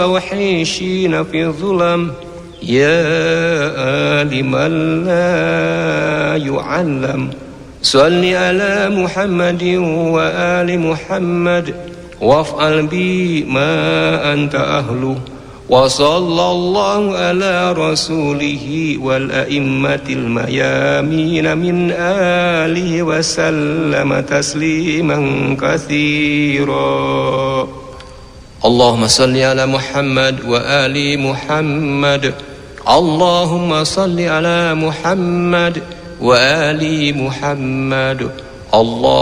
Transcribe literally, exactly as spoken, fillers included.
وحيشين في الظلم يا عالم لا يعلم صل على محمد وآل محمد وافعل بي ما أنت أهله وصلى الله على رسوله والأئمة الميامين من آله وسلم تسليما كثيرا. اللهم صل على محمد وآل محمد. اللهم صل على محمد وآل محمد. الله